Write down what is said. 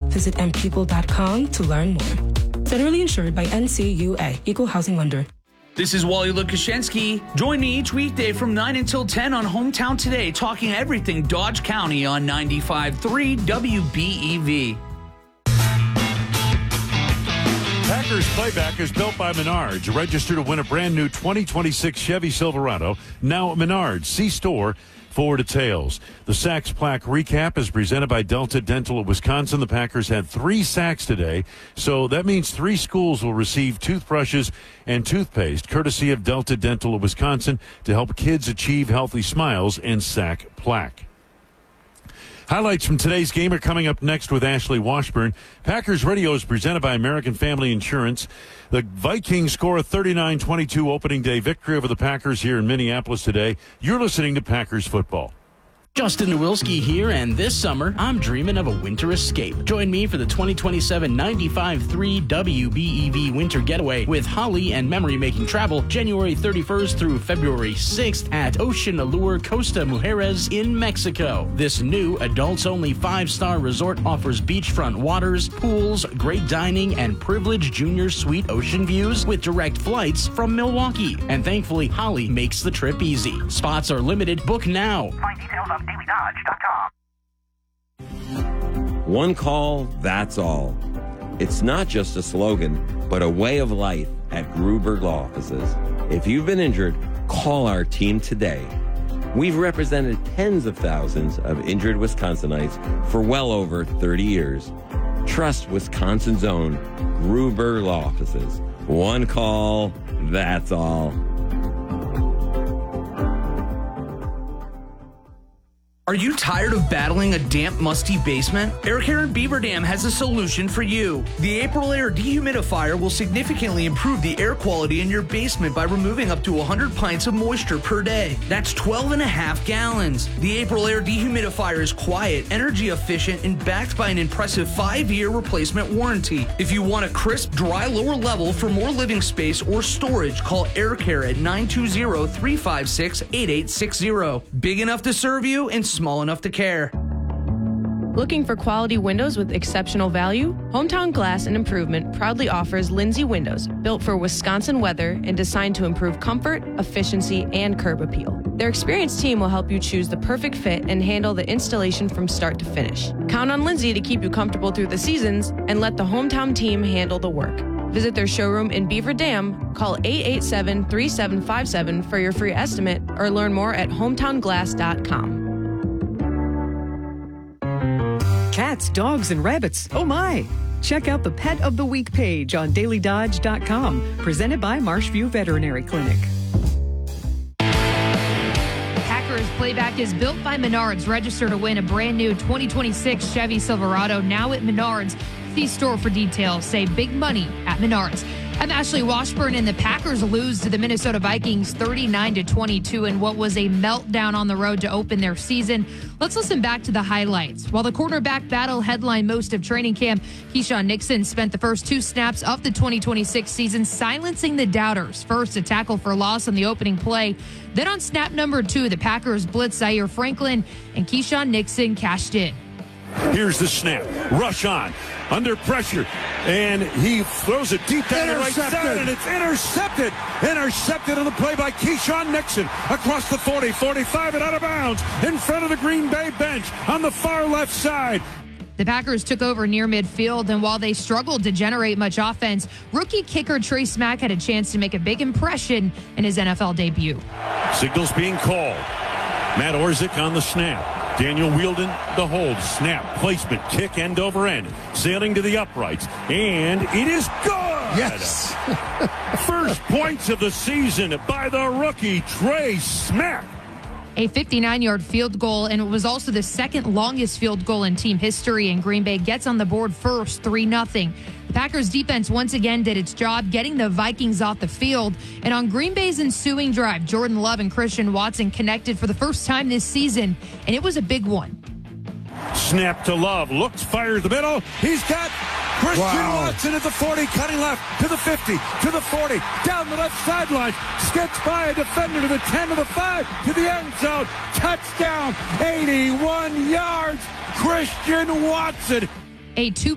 Visit mpeople.com to learn more. Federally insured by NCUA, Equal Housing Lender. This is Wally Lukashensky. Join me each weekday from 9 until 10 on Hometown Today, talking everything Dodge County on 95.3 WBEV. Packers Playback is built by Menards. Register to win a brand new 2026 Chevy Silverado. Now at Menards. See store for details. The Sacks Plaque Recap is presented by Delta Dental of Wisconsin. The Packers had 3 sacks today, so that means 3 schools will receive toothbrushes and toothpaste, courtesy of Delta Dental of Wisconsin, to help kids achieve healthy smiles and Sack Plaque. Highlights from today's game are coming up next with Ashley Washburn. Packers Radio is presented by American Family Insurance. The Vikings score a 39-22 opening day victory over the Packers here in Minneapolis today. You're listening to Packers Football. Justin Nowilski here, and this summer, I'm dreaming of a winter escape. Join me for the 2027 95.3 WBEV Winter Getaway with Holly and Memory Making Travel, January 31st through February 6th at Ocean Allure Costa Mujeres in Mexico. This new adults-only 5-star resort offers beachfront waters, pools, great dining, and privileged junior suite ocean views with direct flights from Milwaukee. And thankfully, Holly makes the trip easy. Spots are limited. Book now. Find details on dailydodge.com. One call, that's all. It's not just a slogan, but a way of life at Gruber Law Offices. If you've been injured, call our team today. We've represented tens of thousands of injured Wisconsinites for well over 30 years. Trust Wisconsin's own Gruber Law Offices. One call, that's all. Are you tired of battling a damp, musty basement? Air Care in Beaver Dam has a solution for you. The April Air Dehumidifier will significantly improve the air quality in your basement by removing up to 100 pints of moisture per day. That's 12.5 gallons. The April Air Dehumidifier is quiet, energy efficient, and backed by an impressive 5-year replacement warranty. If you want a crisp, dry lower level for more living space or storage, call Air Care at 920-356-8860. Big enough to serve you and small enough to care. Looking for quality windows with exceptional value? Hometown Glass and Improvement proudly offers Lindsay Windows, built for Wisconsin weather and designed to improve comfort, efficiency, and curb appeal. Their experienced team will help you choose the perfect fit and handle the installation from start to finish. Count on Lindsay to keep you comfortable through the seasons and let the hometown team handle the work. Visit their showroom in Beaver Dam, call 887-3757 for your free estimate, or learn more at hometownglass.com. Cats, dogs, and rabbits. Oh my! Check out the Pet of the Week page on dailydodge.com, presented by Marshview Veterinary Clinic. Packers Playback is built by Menards. Register to win a brand new 2026 Chevy Silverado now at Menards. See store for details. Save big money at Menards. I'm Ashley Washburn, and the Packers lose to the Minnesota Vikings 39-22 in what was a meltdown on the road to open their season. Let's listen back to the highlights. While the quarterback battle headlined most of training camp, Keyshawn Nixon spent the first 2 snaps of the 2026 season silencing the doubters. First, a tackle for loss on the opening play. Then on snap number 2, the Packers blitzed Zaire Franklin, and Keyshawn Nixon cashed in. Here's the snap. Rush on. Under pressure. And he throws it deep down the right side, and it's intercepted. Intercepted on the play by Keyshawn Nixon across the 40, 45, and out of bounds in front of the Green Bay bench on the far left side. The Packers took over near midfield, and while they struggled to generate much offense, rookie kicker Trey Smack had a chance to make a big impression in his NFL debut. Signals being called. Matt Orzik on the snap. Daniel Wheeldon, the hold, snap, placement, kick, end over end, sailing to the uprights, and it is good! Yes! First points of the season by the rookie, Trey Smack. A 59-yard field goal, and it was also the second longest field goal in team history, and Green Bay gets on the board first, 3-0. The Packers defense once again did its job getting the Vikings off the field, and on Green Bay's ensuing drive, Jordan Love and Christian Watson connected for the first time this season, and it was a big one. Snap to Love, looks, fires the middle, he's got Christian Watson at the 40, cutting left to the 50, to the 40, down the left sideline, skips by a defender to the 10, to the 5, to the end zone, touchdown, 81 yards, Christian Watson. A 2